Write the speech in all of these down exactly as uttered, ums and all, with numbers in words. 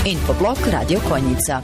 Infoblog Radio Konjica.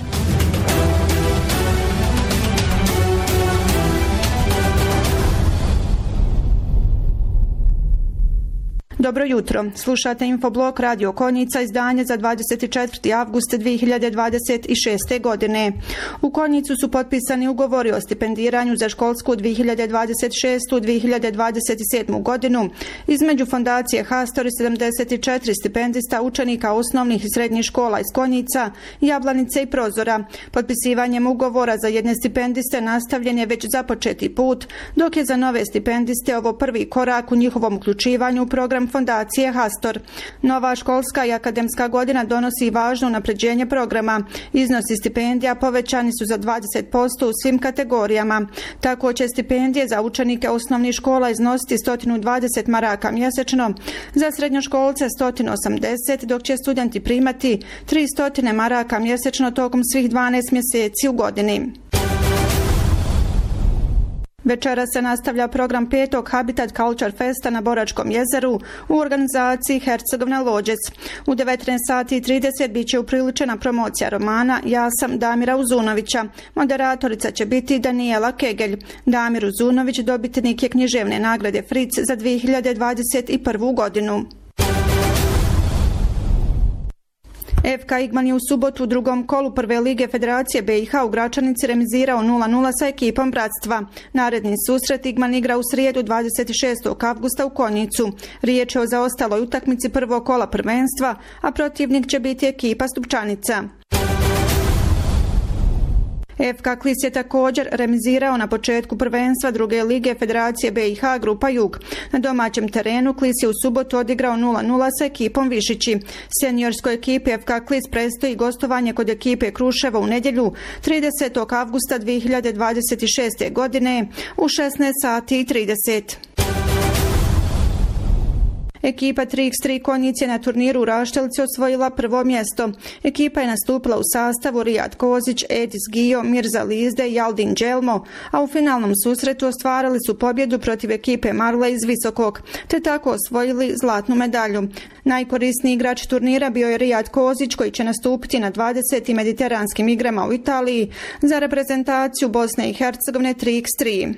Dobro jutro. Slušate Infoblog Radio Konjica, izdanje za dvadeset četvrti avgust dvije hiljade dvadeset šeste. godine. U Konjicu su potpisani ugovori o stipendiranju za školsku dvije hiljade dvadeset šeste. dvije hiljade dvadeset sedme. godinu između Fondacije Hastor i sedamdeset četiri stipendista učenika osnovnih i srednjih škola iz Konjica, Jablanice i Prozora. Potpisivanjem ugovora za jedne stipendiste nastavljen je već započeti put, dok je za nove stipendiste ovo prvi korak u njihovom uključivanju u program Fondacije Hastor. Nova školska i akademska godina donosi važno unapređenje programa. Iznosi stipendija povećani su za dvadeset posto u svim kategorijama. Tako će stipendije za učenike osnovnih škola iznositi sto dvadeset maraka mjesečno, za srednjoškolce sto osamdeset, dok će studenti primati tristo maraka mjesečno tokom svih dvanaest mjeseci u godini. Večera se nastavlja program petog Habitat Culture Festa na Boračkom jezeru u organizaciji Hercegovina Lođec. U devetnaest sati i trideset bit će upriličena promocija romana Ja sam Damira Uzunovića. Moderatorica će biti Danijela Kegelj. Damir Uzunović dobitnik je književne nagrade Fritz za dvije hiljade dvadeset prvu. godinu. F K Igman je u subotu u drugom kolu prve lige Federacije B i H u Gračanici remizirao nula nula sa ekipom Bratstva. Naredni susret Igman igra u srijedu dvadeset šestog avgusta u Konjicu. Riječ je o zaostaloj utakmici prvog kola prvenstva, a protivnik će biti ekipa Stupčanica. F K Klis je također remizirao na početku prvenstva druge lige Federacije B i H Grupa Jug. Na domaćem terenu Klis je u subotu odigrao nula nula sa ekipom Višići. Seniorskoj ekipi F K Klis predstoji gostovanje kod ekipe Kruševo u nedjelju tridesetog avgusta dvije hiljade dvadeset šeste. godine u šesnaest sati i trideset. Ekipa tri iks tri Konjic je na turniru u Raštelici osvojila prvo mjesto. Ekipa je nastupila u sastavu Rijad Kozić, Edis Gio, Mirza Lizde i Aldin Đelmo, a u finalnom susretu ostvarili su pobjedu protiv ekipe Marle iz Visokog, te tako osvojili zlatnu medalju. Najkorisniji igrač turnira bio je Rijad Kozić, koji će nastupiti na dvadesetim mediteranskim igrama u Italiji za reprezentaciju Bosne i Hercegovine tri iks tri.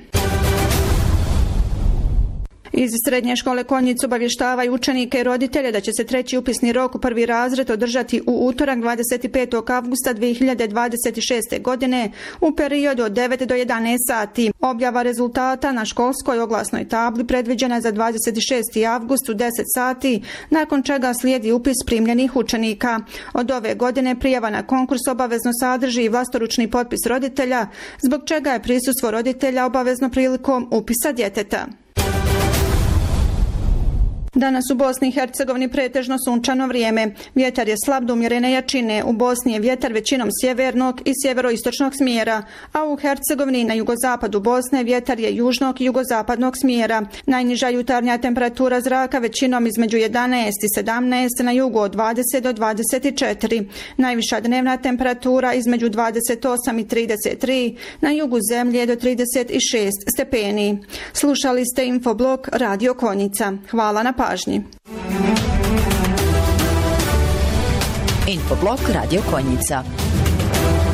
Iz srednje škole Konjic obavještavaju učenike i roditelje da će se treći upisni rok u prvi razred održati u utorak dvadeset petog avgusta dvije hiljade dvadeset šeste. godine u periodu od devet do jedanaest sati. Objava rezultata na školskoj oglasnoj tabli predviđena je za dvadeset šesti avgust u deset sati, nakon čega slijedi upis primljenih učenika. Od ove godine prijava na konkurs obavezno sadrži i vlastoručni potpis roditelja, zbog čega je prisustvo roditelja obavezno prilikom upisa djeteta. Danas u Bosni i Hercegovini pretežno sunčano vrijeme. Vjetar je slab do umjerene jačine. U Bosni je vjetar većinom sjevernog i sjeveroistočnog smjera, a u Hercegovini na jugozapadu Bosne vjetar je južnog i jugozapadnog smjera. Najniža jutarnja temperatura zraka većinom između jedanaest i sedamnaest, na jugu od dvadeset do dvadeset četiri. Najviša dnevna temperatura između dvadeset osam i trideset tri, na jugu zemlje do trideset šest stepeni. Slušali ste Infoblog Radio Konjica. Hvala na pažnji. Infoblog Radio Konjica.